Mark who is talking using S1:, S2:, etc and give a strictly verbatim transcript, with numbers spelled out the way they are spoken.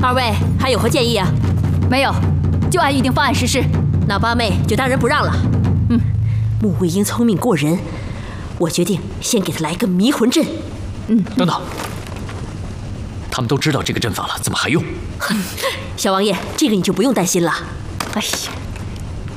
S1: 二位还有何建议啊？
S2: 没有，就按预定方案实施。
S1: 那八妹就当仁不让了。
S2: 嗯，
S1: 穆卫英聪明过人，我决定先给他来个迷魂阵。
S2: 嗯，
S3: 等等，他们都知道这个阵法了，怎么还用？
S1: 小王爷，这个你就不用担心了。
S2: 哎呀。